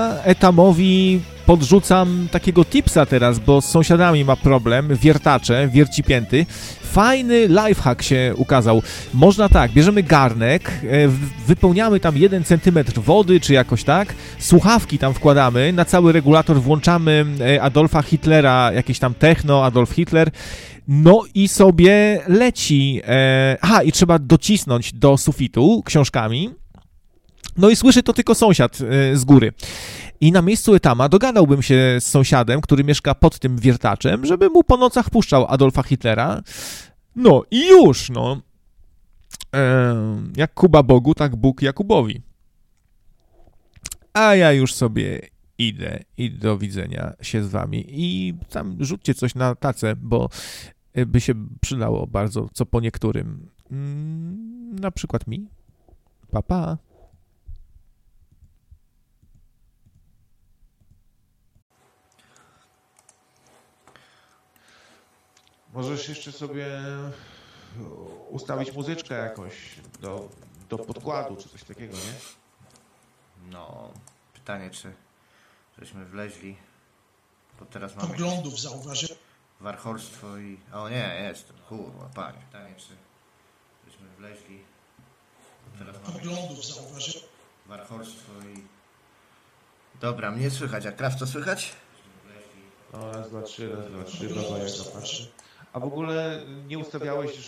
ja Etamowi podrzucam takiego tipsa teraz, bo z sąsiadami ma problem, wiertacze, wiercipięty. Fajny lifehack się ukazał. Można tak, bierzemy garnek, wypełniamy tam 1 centymetr wody, czy jakoś tak, słuchawki tam wkładamy, na cały regulator włączamy Adolfa Hitlera, jakieś tam techno, Adolf Hitler, no i sobie leci. I trzeba docisnąć do sufitu książkami. No i słyszy to tylko sąsiad z góry. I na miejscu Etama dogadałbym się z sąsiadem, który mieszka pod tym wiertaczem, żeby mu po nocach puszczał Adolfa Hitlera. No i już, no. Jak Kuba Bogu, tak Bóg Jakubowi. A ja już sobie idę i do widzenia się z wami. I tam rzućcie coś na tacę, bo by się przydało bardzo, co po niektórym. Na przykład mi. Pa, pa. Możesz jeszcze sobie ustawić muzyczkę jakąś do podkładu, czy coś takiego, nie? No, pytanie, czy żeśmy wleźli, bo teraz mamy Poglądów zauważyłem. warcholstwo i... O nie, jest, kurwa, panie. Pytanie, czy żeśmy wleźli, bo teraz mamy Poglądów zauważyłem. warcholstwo i... Dobra, mnie słychać, a Krawco słychać? No, raz, dwa, trzy, baba jak patrzy. A w ogóle nie ustawiałeś,